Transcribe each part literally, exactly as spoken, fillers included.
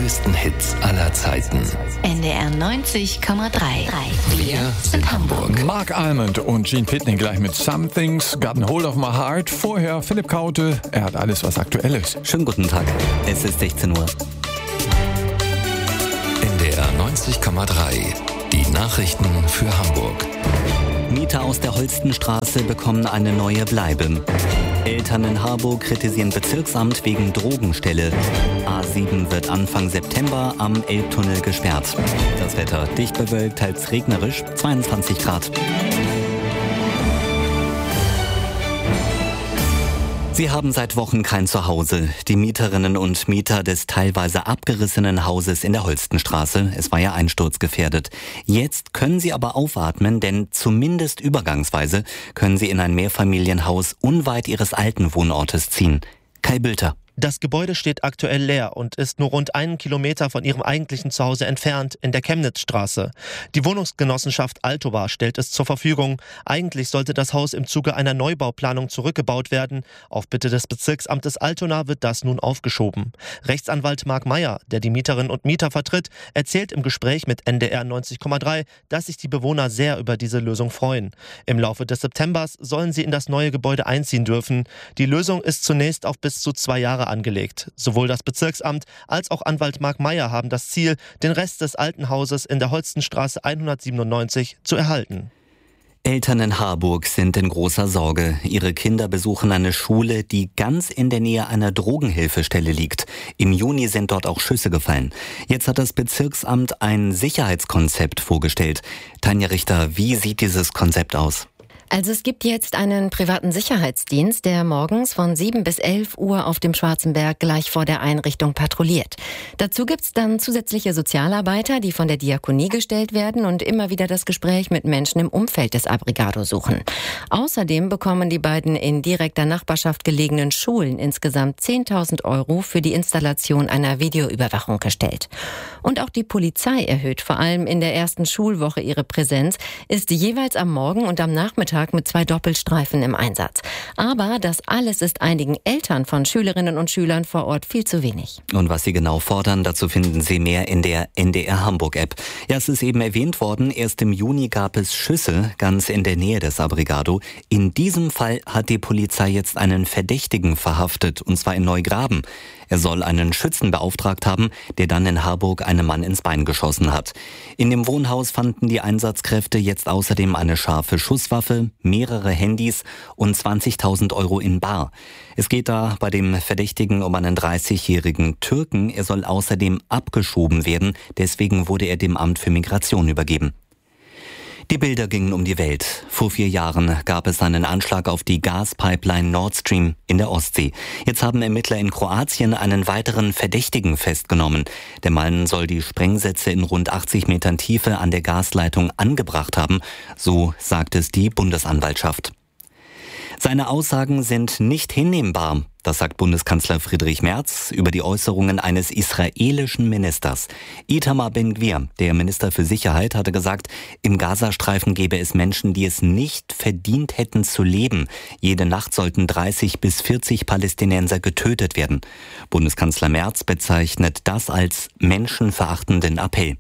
größten Hits aller Zeiten. N D R neunzig Komma drei. Wir sind Hamburg. Mark Almond und Gene Pitney gleich mit Some Things Got a Hold of My Heart. Vorher Philipp Kaute. Er hat alles, was aktuell ist. Schönen guten Tag. Es ist sechzehn Uhr. N D R neunzig Komma drei. Die Nachrichten für Hamburg. Mieter aus der Holstenstraße bekommen eine neue Bleibe. Eltern in Harburg kritisieren Bezirksamt wegen Drogenstelle. A sieben wird Anfang September am Elbtunnel gesperrt. Das Wetter dicht bewölkt, teils regnerisch, zweiundzwanzig Grad. Sie haben seit Wochen kein Zuhause. Die Mieterinnen und Mieter des teilweise abgerissenen Hauses in der Holstenstraße. Es war ja einsturzgefährdet. Jetzt können sie aber aufatmen, denn zumindest übergangsweise können sie in ein Mehrfamilienhaus unweit ihres alten Wohnortes ziehen. Kai Bülter. Das Gebäude steht aktuell leer und ist nur rund einen Kilometer von ihrem eigentlichen Zuhause entfernt, in der Chemnitzstraße. Die Wohnungsgenossenschaft Altoba stellt es zur Verfügung. Eigentlich sollte das Haus im Zuge einer Neubauplanung zurückgebaut werden. Auf Bitte des Bezirksamtes Altona wird das nun aufgeschoben. Rechtsanwalt Marc Meyer, der die Mieterinnen und Mieter vertritt, erzählt im Gespräch mit N D R neunzig Komma drei, dass sich die Bewohner sehr über diese Lösung freuen. Im Laufe des Septembers sollen sie in das neue Gebäude einziehen dürfen. Die Lösung ist zunächst auf bis zu zwei Jahre angelegt. Sowohl das Bezirksamt als auch Anwalt Marc Meyer haben das Ziel, den Rest des alten Hauses in der Holstenstraße hundertsiebenundneunzig zu erhalten. Eltern in Harburg sind in großer Sorge. Ihre Kinder besuchen eine Schule, die ganz in der Nähe einer Drogenhilfestelle liegt. Im Juni sind dort auch Schüsse gefallen. Jetzt hat das Bezirksamt ein Sicherheitskonzept vorgestellt. Tanja Richter, wie sieht dieses Konzept aus? Also es gibt jetzt einen privaten Sicherheitsdienst, der morgens von sieben bis elf Uhr auf dem Schwarzenberg gleich vor der Einrichtung patrouilliert. Dazu gibt's dann zusätzliche Sozialarbeiter, die von der Diakonie gestellt werden und immer wieder das Gespräch mit Menschen im Umfeld des Abrigado suchen. Außerdem bekommen die beiden in direkter Nachbarschaft gelegenen Schulen insgesamt zehntausend Euro für die Installation einer Videoüberwachung gestellt. Und auch die Polizei erhöht vor allem in der ersten Schulwoche ihre Präsenz, ist jeweils am Morgen und am Nachmittag mit zwei Doppelstreifen im Einsatz. Aber das alles ist einigen Eltern von Schülerinnen und Schülern vor Ort viel zu wenig. Und was sie genau fordern, dazu finden Sie mehr in der N D R Hamburg-App. Ja, es ist eben erwähnt worden, erst im Juni gab es Schüsse ganz in der Nähe des Abrigado. In diesem Fall hat die Polizei jetzt einen Verdächtigen verhaftet, und zwar in Neugraben. Er soll einen Schützen beauftragt haben, der dann in Harburg einem Mann ins Bein geschossen hat. In dem Wohnhaus fanden die Einsatzkräfte jetzt außerdem eine scharfe Schusswaffe, mehrere Handys und zwanzigtausend Euro in bar. Es geht da bei dem Verdächtigen um einen dreißigjährigen Türken. Er soll außerdem abgeschoben werden. Deswegen wurde er dem Amt für Migration übergeben. Die Bilder gingen um die Welt. Vor vier Jahren gab es einen Anschlag auf die Gaspipeline Nord Stream in der Ostsee. Jetzt haben Ermittler in Kroatien einen weiteren Verdächtigen festgenommen. Der Mann soll die Sprengsätze in rund achtzig Metern Tiefe an der Gasleitung angebracht haben. So sagt es die Bundesanwaltschaft. Seine Aussagen sind nicht hinnehmbar. Das sagt Bundeskanzler Friedrich Merz über die Äußerungen eines israelischen Ministers. Itamar Ben-Gvir, der Minister für Sicherheit, hatte gesagt, im Gazastreifen gäbe es Menschen, die es nicht verdient hätten zu leben. Jede Nacht sollten dreißig bis vierzig Palästinenser getötet werden. Bundeskanzler Merz bezeichnet das als menschenverachtenden Appell.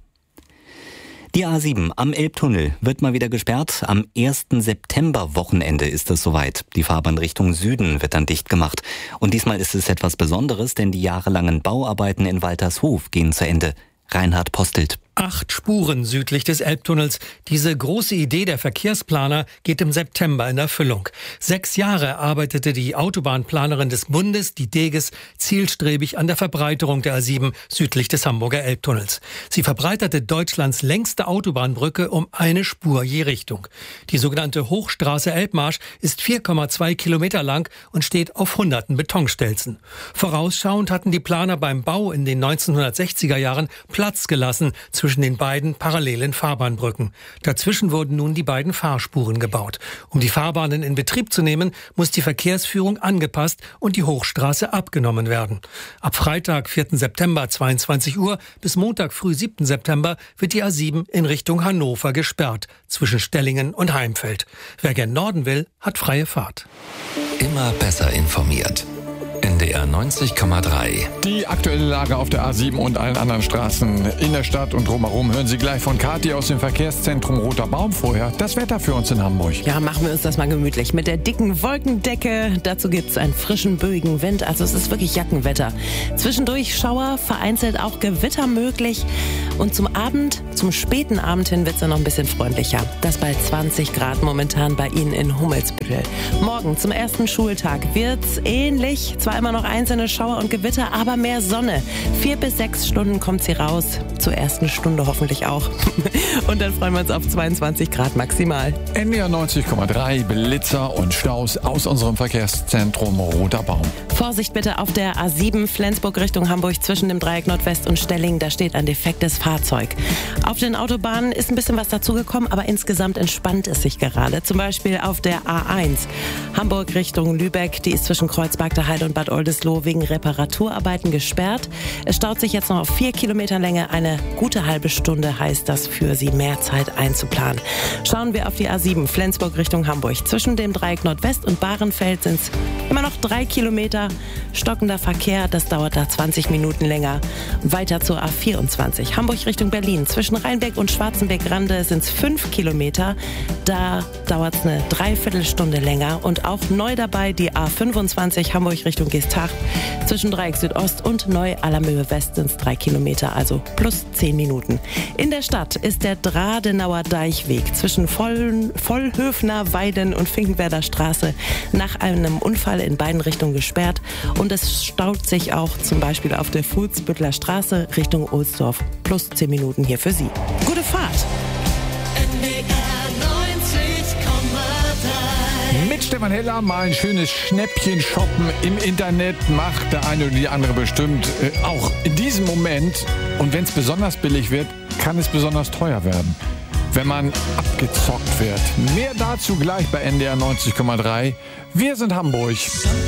Die A sieben am Elbtunnel wird mal wieder gesperrt. Am ersten September-Wochenende ist es soweit. Die Fahrbahn Richtung Süden wird dann dicht gemacht. Und diesmal ist es etwas Besonderes, denn die jahrelangen Bauarbeiten in Waltershof gehen zu Ende. Reinhard Postelt. Acht Spuren südlich des Elbtunnels. Diese große Idee der Verkehrsplaner geht im September in Erfüllung. Sechs Jahre arbeitete die Autobahnplanerin des Bundes, die Deges, zielstrebig an der Verbreiterung der A sieben südlich des Hamburger Elbtunnels. Sie verbreiterte Deutschlands längste Autobahnbrücke um eine Spur je Richtung. Die sogenannte Hochstraße Elbmarsch ist vier Komma zwei Kilometer lang und steht auf hunderten Betonstelzen. Vorausschauend hatten die Planer beim Bau in den neunzehnhundertsechziger Jahren Platz gelassen zwischen den beiden parallelen Fahrbahnbrücken. Dazwischen wurden nun die beiden Fahrspuren gebaut. Um die Fahrbahnen in Betrieb zu nehmen, muss die Verkehrsführung angepasst und die Hochstraße abgenommen werden. Ab Freitag, vierten September, zweiundzwanzig Uhr bis Montag früh, siebten September wird die A sieben in Richtung Hannover gesperrt, zwischen Stellingen und Heimfeld. Wer gern Norden will, hat freie Fahrt. Immer besser informiert. N N D R neunzig Komma drei. Die aktuelle Lage auf der A sieben und allen anderen Straßen in der Stadt und drumherum hören Sie gleich von Kathi aus dem Verkehrszentrum Roter Baum. Vorher das Wetter für uns in Hamburg. Ja, machen wir uns das mal gemütlich mit der dicken Wolkendecke. Dazu gibt es einen frischen, böigen Wind. Also es ist wirklich Jackenwetter. Zwischendurch Schauer, vereinzelt auch Gewitter möglich. Und zum Abend, zum späten Abend hin wird es dann noch ein bisschen freundlicher. Das bei zwanzig Grad momentan bei Ihnen in Hummelsbüttel. Morgen zum ersten Schultag wird es ähnlich. Zwar immer noch einzelne Schauer und Gewitter, aber mehr Sonne. Vier bis sechs Stunden kommt sie raus. Zur ersten Stunde hoffentlich auch. Und dann freuen wir uns auf zweiundzwanzig Grad maximal. N D R neunzig Komma drei, Blitzer und Staus aus unserem Verkehrszentrum Roter Baum. Vorsicht bitte auf der A sieben Flensburg Richtung Hamburg zwischen dem Dreieck Nordwest und Stellingen. Da steht ein defektes Fahrzeug. Auf den Autobahnen ist ein bisschen was dazugekommen, aber insgesamt entspannt es sich gerade. Zum Beispiel auf der A eins Hamburg Richtung Lübeck. Die ist zwischen Kreuzberg der Heide und Bad Oldesloe wegen Reparaturarbeiten gesperrt. Es staut sich jetzt noch auf vier Kilometer Länge. Eine gute halbe Stunde heißt das für Sie, mehr Zeit einzuplanen. Schauen wir auf die A sieben Flensburg Richtung Hamburg. Zwischen dem Dreieck Nordwest und Bahrenfeld sind es immer noch drei Kilometer. Stockender Verkehr, das dauert da zwanzig Minuten länger. Weiter zur A vierundzwanzig Hamburg Richtung Berlin. Zwischen Rheinbeck und Schwarzenbeck-Rande sind es fünf Kilometer. Da dauert es eine Dreiviertelstunde länger. Und auch neu dabei die A fünfundzwanzig Hamburg Richtung Geesthacht. Zwischen Dreieck Südost und Neu-Allermöhe West sind es drei Kilometer, also plus zehn Minuten. In der Stadt ist der Dradenauer Deichweg zwischen Voll, Vollhöfner, Weiden und Finkenwerder Straße nach einem Unfall in beiden Richtungen gesperrt. Und es staut sich auch zum Beispiel auf der Fuhlsbüttler Straße Richtung Ohlsdorf. Plus zehn Minuten hier für Sie. Gute Fahrt! N D R neunzig Komma drei. Mit Stefan Heller mal ein schönes Schnäppchen shoppen im Internet macht der eine oder die andere bestimmt. Äh, auch in diesem Moment, und wenn es besonders billig wird, kann es besonders teuer werden, wenn man abgezockt wird. Mehr dazu gleich bei N D R neunzig Komma drei. Wir sind Hamburg.